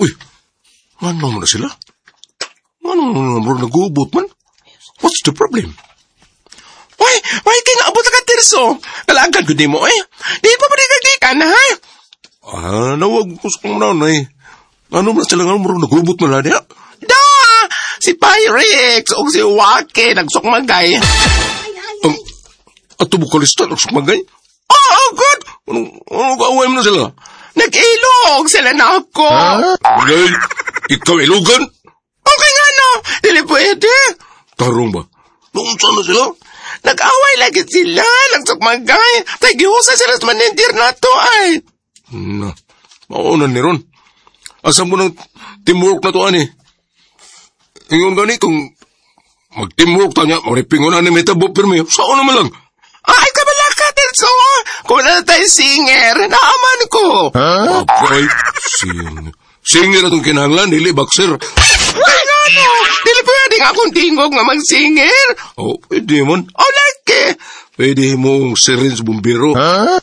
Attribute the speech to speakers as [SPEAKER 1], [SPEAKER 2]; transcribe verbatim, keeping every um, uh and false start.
[SPEAKER 1] Uy, ano mo na sila? Ano mo nagubot man? What's the problem?
[SPEAKER 2] Uy, uy, kinaabot ka, Tirso. Nalagan ko di mo, eh. Di pa pa di kagikan, ha?
[SPEAKER 1] Ah, nawag ko sa kong nanay. Ano mo na sila nga mo nagubot man lang niya?
[SPEAKER 2] Da! Si Pyrex o si Wake nagsukmagay.
[SPEAKER 1] Um, ato mo kalista, nagsukmagay?
[SPEAKER 2] Oh, oh, good.
[SPEAKER 1] Anong, anong kaaway mo na sila?
[SPEAKER 2] Nag-ilog sila na ako.
[SPEAKER 1] Ay, ikaw ilugan?
[SPEAKER 2] Okay nga, no? Dili pwede.
[SPEAKER 1] Tarong ba? Noong saan na sila?
[SPEAKER 2] Nag-away lagi sila. Nagsukmagay. Tagihusa sila sa manindir na to, ay.
[SPEAKER 1] Na, maunan ni Ron. Asam mo ng teamwork na to, ani? Ingon gani, kung mag-teamwork ta niya, maripingon na ni Metabo, pero may saan naman lang?
[SPEAKER 2] Ay, kabala ka, Tirso. Kung na tayo singer, naaman ko.
[SPEAKER 1] Huh? Apay, sing. Singer na itong kinahanglan, dili bakser.
[SPEAKER 2] Ay, nga, no. Dili pwede nga akong tingog nga mag-singer.
[SPEAKER 1] Oh, pwede man.
[SPEAKER 2] O, laki.
[SPEAKER 1] Pwede mong sirin sa bumbiro.
[SPEAKER 2] Huh?